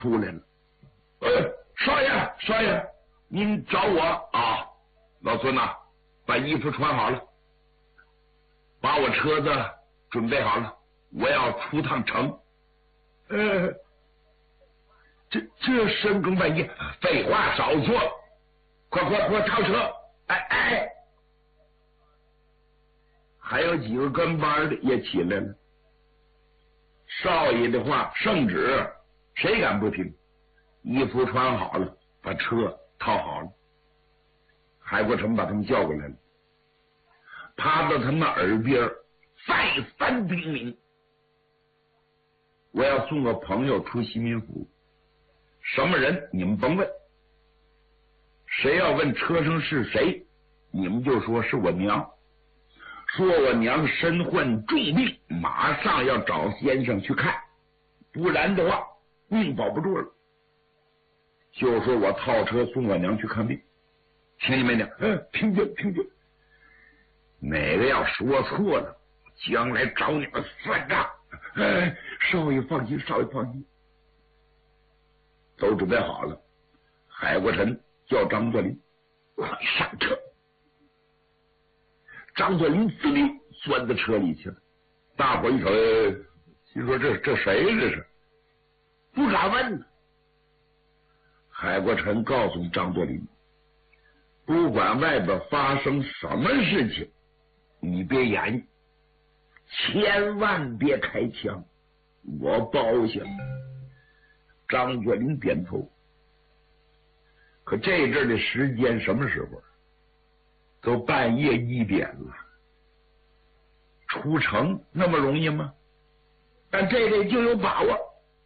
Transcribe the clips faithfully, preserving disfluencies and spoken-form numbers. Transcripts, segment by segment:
出来了。呃，少爷，少爷，您找我啊？老孙呐，把衣服穿好了，把我车子准备好了，我要出趟城。呃，这这深更半夜，废话少说，快快快上车！哎哎，还有几个跟班的也起来了。少爷的话圣旨，谁敢不听？衣服穿好了，把车套好了。海国成把他们叫过来了，趴到他们耳边再三叮咛：我要送个朋友出西民府，什么人你们甭问，谁要问车上是谁，你们就说是我娘，说我娘身患重病，马上要找先生去看，不然的话命保不住了。就说我套车送我娘去看病，听见没呢？嗯，听见听见。哪个要说错了，将来找你们算账。哎，少爷放心，少爷放心。都准备好了，海国臣叫张作霖，快上车。张作霖滋溜钻到车里去了。大伙一瞅，心说这这谁这是？不敢问呢。海国臣告诉张作霖，不管外边发生什么事情，你别言语，千万别开枪，我包下。张作霖点头。可这阵的时间什么时候？都半夜一点了，出城那么容易吗？但这里就有把握。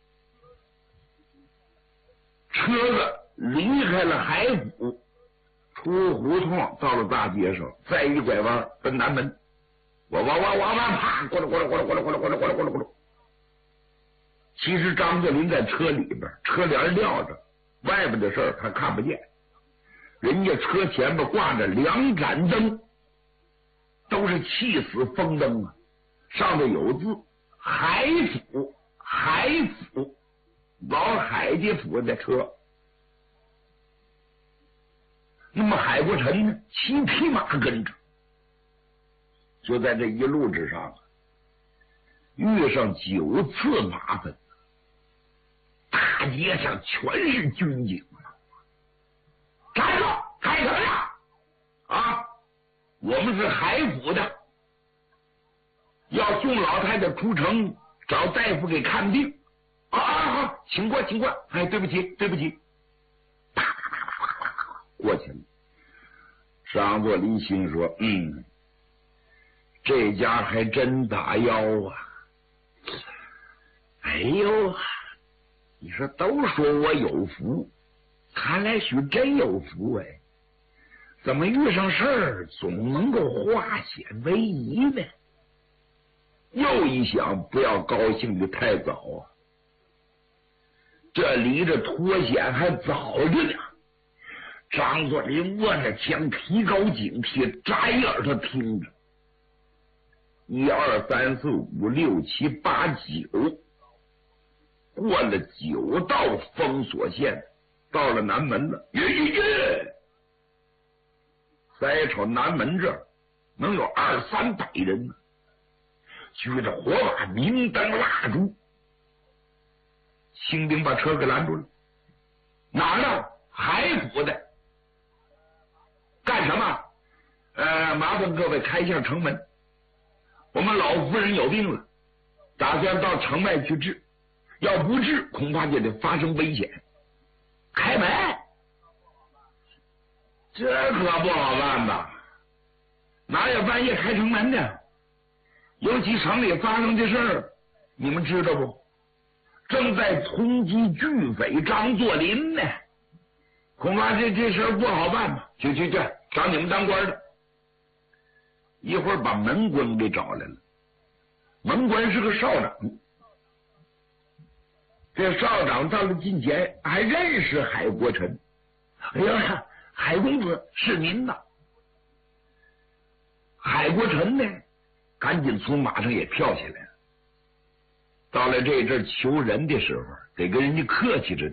车子离开了海府，出胡同到了大街上，再一拐弯奔南门，我我我我我啪，咕噜咕噜咕噜咕噜咕噜咕噜咕噜咕噜咕噜。其实张作霖在车里边，车帘撂着，外边的事儿他看不见。人家车前边挂着两盏灯，都是气死风灯啊，上头有字海府，海府，老海家府的车。那么海国臣呢，骑匹马跟着，就在这一路之上遇上九次麻烦，大街上全是军警。站住！开什么呀？啊！我们是海府的，要送老太太出城找大夫给看病。啊啊！好，请过，请过。哎，对不起，对不起。啪啪啪啪啪啪过去了。张作霖心说：“嗯，这家还真打腰啊！哎呦，你说都说我有福。”看来许真有福哎，怎么遇上事儿总能够化险为夷呢？又一想，不要高兴的太早啊，这离着脱险还早着呢。张作霖握着枪，提高警惕，扎耳朵听着，一二三四五六七八九，过了九道封锁线。到了南门了，耶耶耶！再瞅南门这儿能有二三百人呢，举着火把、明灯、蜡烛。清兵把车给拦住了，哪儿呢？海府的。干什么？呃，麻烦各位开一下城门，我们老夫人有病了，打算到城外去治，要不治恐怕就得发生危险。开门，这可不好办吧？哪有半夜开城门的？尤其城里发生的事儿，你们知道不？正在通缉巨匪张作霖呢，恐怕这这事儿不好办吧？去去去，找你们当官的。一会儿把门官给找来了，门官是个少长。这少长到了近前，还认识海国臣。哎呀，海公子是您呐！海国臣呢，赶紧从马上也跳下来了。到了这阵求人的时候，得跟人家客气着